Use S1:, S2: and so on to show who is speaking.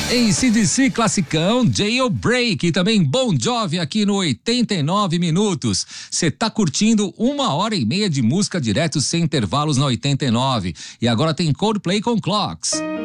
S1: AC/DC classicão, Jailbreak e também Bon Jovi aqui no 89 minutos. Você tá curtindo 1h30 de música direto sem intervalos na 89. E agora tem Coldplay com Clocks.